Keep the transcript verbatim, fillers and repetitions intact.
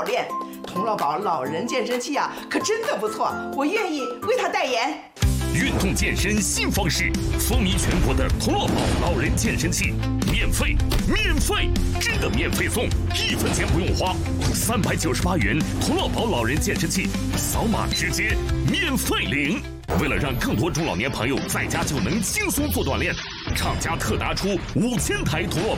练。童乐宝老人健身器啊，可真的不错，我愿意为他代言。 运动健身新方式，风靡全国的童乐宝老人健身器，免费，免费，真的免费送，一分钱不用花，三百九十八元童乐宝老人健身器，扫码直接免费领。为了让更多中老年朋友在家就能轻松做锻炼，厂家特拿出五千台童乐